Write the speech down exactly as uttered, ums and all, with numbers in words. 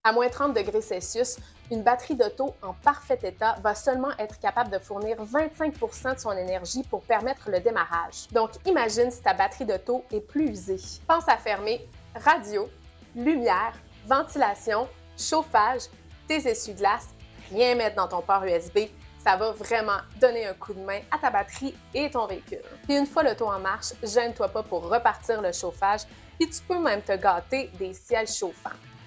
À moins trente degrés Celsius, une batterie d'auto en parfait état va seulement être capable de fournir vingt-cinq pour cent de son énergie pour permettre le démarrage. Donc, imagine si ta batterie d'auto est plus usée. Pense à fermer radio, lumière, ventilation, chauffage, tes essuie-glaces, rien mettre dans ton port U S B. Ça va vraiment donner un coup de main à ta batterie et ton véhicule. Puis une fois l'auto en marche, gêne-toi pas pour repartir le chauffage, puis tu peux même te gâter des sièges chauffants.